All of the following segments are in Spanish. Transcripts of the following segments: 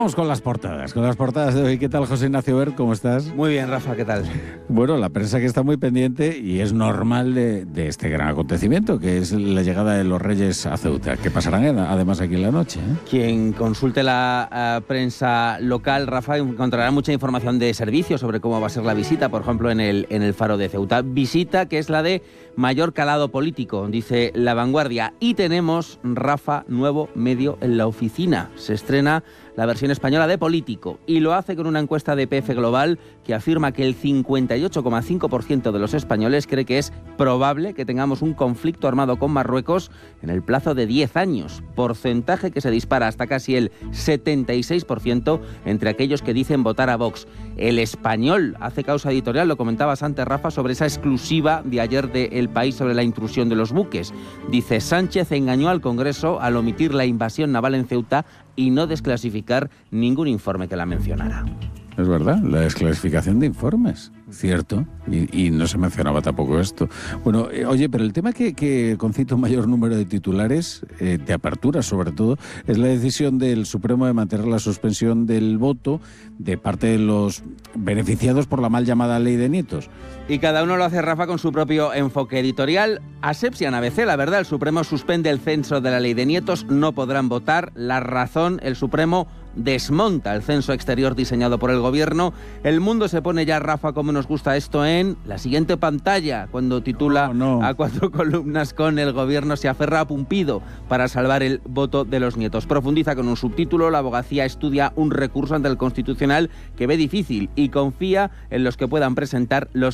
Vamos con las portadas de hoy. ¿Qué tal, José Ignacio Bert? ¿Cómo estás? Muy bien, Rafa, ¿qué tal? Bueno, la prensa que está muy pendiente y es normal de este gran acontecimiento, que es la llegada de los Reyes a Ceuta, que pasarán además aquí en la noche. Quien consulte la prensa local, Rafa, encontrará mucha información de servicio sobre cómo va a ser la visita, por ejemplo, en el Faro de Ceuta. Visita que es la de mayor calado político, dice La Vanguardia. Y tenemos, Rafa, nuevo medio en la oficina. Se estrena la versión española de Político y lo hace con una encuesta de PF Global que afirma que el 58,5% de los españoles cree que es probable que tengamos un conflicto armado con Marruecos en el plazo de 10 años, porcentaje que se dispara hasta casi el 76% entre aquellos que dicen votar a Vox. El Español hace causa editorial, lo comentabas antes, Rafa, sobre esa exclusiva de ayer de El País sobre la intrusión de los buques. Dice: Sánchez engañó al Congreso al omitir la invasión naval en Ceuta y no desclasificar ningún informe que la mencionara. Es verdad, la desclasificación de informes, cierto, y no se mencionaba tampoco esto. Bueno, oye, pero el tema que concita un mayor número de titulares, de apertura sobre todo, es la decisión del Supremo de mantener la suspensión del voto de parte de los beneficiados por la mal llamada Ley de Nietos. Y cada uno lo hace, Rafa, con su propio enfoque editorial. Asepsia en ABC, la verdad, el Supremo suspende el censo de la Ley de Nietos, no podrán votar. La razón, el Supremo desmonta el censo exterior diseñado por el gobierno. El Mundo se pone ya, Rafa, como nos gusta esto, en la siguiente pantalla, cuando titula a 4 columnas con "El gobierno se aferra a Pumpido para salvar el voto de los nietos". Profundiza con un subtítulo: la abogacía estudia un recurso ante el Constitucional que ve difícil y confía en los que puedan presentar los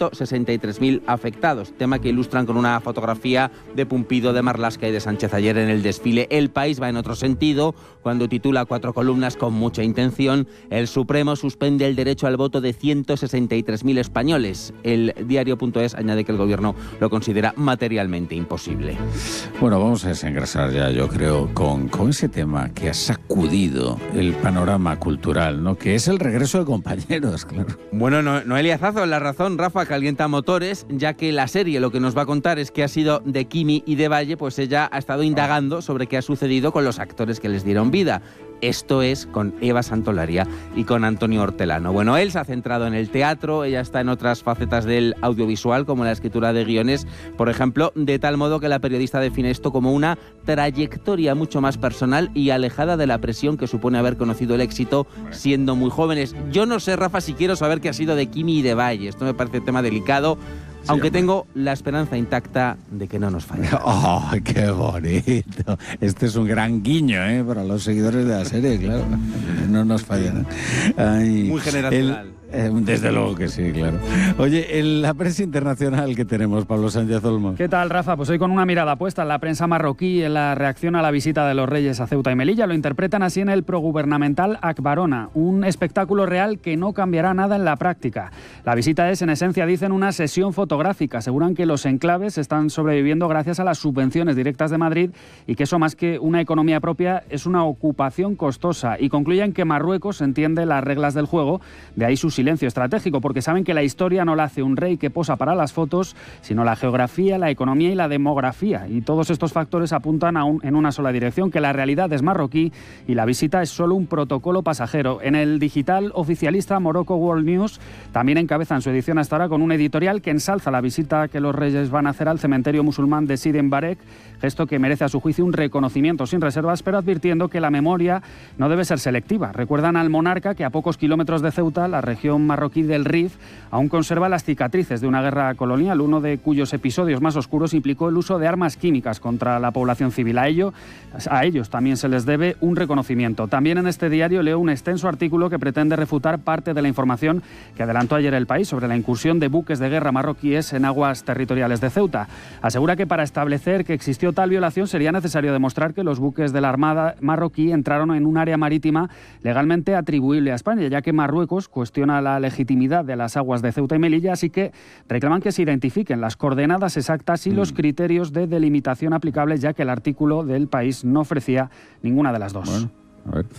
163.000 afectados. Tema que ilustran con una fotografía de Pumpido, de Marlaska y de Sánchez ayer en el desfile. El País va en otro sentido, cuando titula a 4 columnas con mucha intención: el Supremo suspende el derecho al voto de 163.000 españoles. El diario.es añade que el gobierno lo considera materialmente imposible. Bueno, vamos a desengrasar ya, yo creo, con ese tema que ha sacudido el panorama cultural, ¿no? Que es el regreso de Compañeros, claro. Bueno, Noelia Zazo, La Razón, Rafa, calienta motores, ya que la serie lo que nos va a contar es que ha sido de Quimi y de Valle, pues ella ha estado indagando sobre qué ha sucedido con los actores que les dieron vida. Esto es con Eva Santolaria y con Antonio Hortelano. Bueno, él se ha centrado en el teatro, ella está en otras facetas del audiovisual, como la escritura de guiones, por ejemplo, de tal modo que la periodista define esto como una trayectoria mucho más personal y alejada de la presión que supone haber conocido el éxito siendo muy jóvenes. Yo no sé, Rafa, si quiero saber qué ha sido de Quimi y de Valle. Esto me parece un tema delicado. Sí, aunque tengo la esperanza intacta de que no nos falle. ¡Oh, qué bonito! Este es un gran guiño, para los seguidores de la serie, claro. No nos fallan. Ay, muy generacional. Desde luego que sí, claro. Oye, en la prensa internacional que tenemos, Pablo Sánchez Olmos. ¿Qué tal, Rafa? Pues hoy con una mirada puesta en la prensa marroquí en la reacción a la visita de los Reyes a Ceuta y Melilla. Lo interpretan así en el progubernamental Akbarona, un espectáculo real que no cambiará nada en la práctica. La visita es, en esencia, dicen, una sesión fotográfica. Aseguran que los enclaves están sobreviviendo gracias a las subvenciones directas de Madrid y que eso, más que una economía propia, es una ocupación costosa. Y concluyen que Marruecos entiende las reglas del juego, de ahí su silencio estratégico, porque saben que la historia no la hace un rey que posa para las fotos, sino la geografía, la economía y la demografía. Y todos estos factores apuntan en una sola dirección, que la realidad es marroquí y la visita es solo un protocolo pasajero. En el digital oficialista Morocco World News también encabezan su edición hasta ahora con un editorial que ensalza la visita que los Reyes van a hacer al cementerio musulmán de Sidi Barek, gesto que merece a su juicio un reconocimiento sin reservas, pero advirtiendo que la memoria no debe ser selectiva. Recuerdan al monarca que a pocos kilómetros de Ceuta, la región marroquí del Rif, aún conserva las cicatrices de una guerra colonial, uno de cuyos episodios más oscuros implicó el uso de armas químicas contra la población civil. A ellos también se les debe un reconocimiento. También en este diario leo un extenso artículo que pretende refutar parte de la información que adelantó ayer El País sobre la incursión de buques de guerra marroquíes en aguas territoriales de Ceuta. Asegura que para establecer que existió tal violación sería necesario demostrar que los buques de la Armada marroquí entraron en un área marítima legalmente atribuible a España, ya que Marruecos cuestiona la legitimidad de las aguas de Ceuta y Melilla, así que reclaman que se identifiquen las coordenadas exactas y los criterios de delimitación aplicables, ya que el artículo del País no ofrecía ninguna de las dos. Bueno. A ver,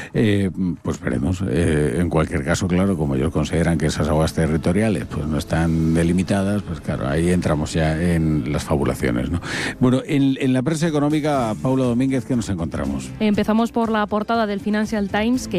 pues veremos. En cualquier caso, claro, como ellos consideran que esas aguas territoriales pues no están delimitadas, pues claro, ahí entramos ya en las fabulaciones, ¿no? Bueno, en la prensa económica, Paula Domínguez, ¿qué nos encontramos? Empezamos por la portada del Financial Times, que